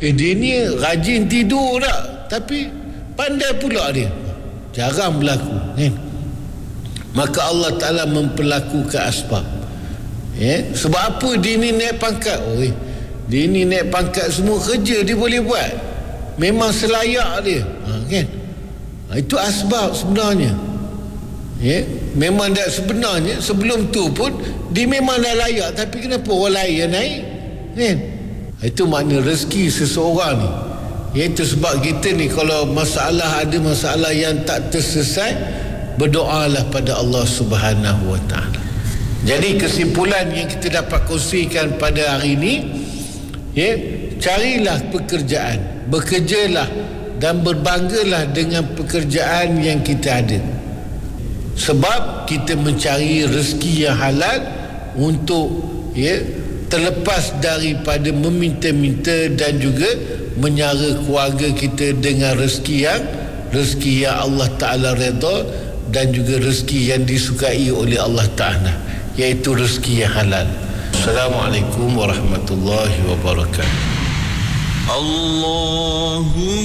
Dia ni rajin tidur tak, tapi pandai pula dia. Jarang berlaku kan? Maka Allah Ta'ala memperlakukan asbab. Sebab apa dia ni naik pangkat? Dia ni naik pangkat, semua kerja dia boleh buat, memang selayak dia kan? Itu asbab sebenarnya. Memang dah sebenarnya sebelum tu pun dia memang dah layak, tapi kenapa orang lain yang naik kan? Itu makna rezeki seseorang ni. Itu sebab kita ni kalau ada masalah yang tak terselesai, berdoalah pada Allah Subhanahu Wa Ta'ala. Jadi kesimpulan yang kita dapat kongsikan pada hari ini, carilah pekerjaan, bekerjalah dan berbanggalah dengan pekerjaan yang kita ada. Sebab kita mencari rezeki yang halal untuk terlepas daripada meminta-minta dan juga menyara keluarga kita dengan rezeki yang Allah Ta'ala redha dan juga rezeki yang disukai oleh Allah Ta'ala, iaitu rezeki yang halal. Assalamualaikum warahmatullahi wabarakatuh. Allahumma